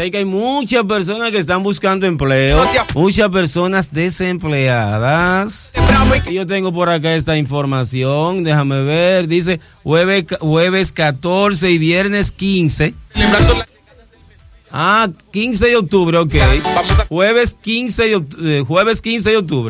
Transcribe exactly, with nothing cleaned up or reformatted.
que hay muchas personas que están buscando empleo, muchas personas desempleadas. Y yo tengo por acá esta información, déjame ver, dice jueves, jueves catorce y viernes quince. Ah, quince de octubre, ok. Jueves quince de octubre, jueves quince de octubre.